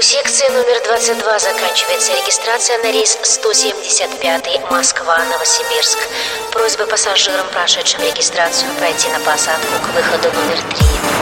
Секции номер 22 заканчивается регистрация на рейс 175 Москва-Новосибирск. Просьба пассажирам, прошедшим регистрацию, пройти на посадку к выходу номер 3.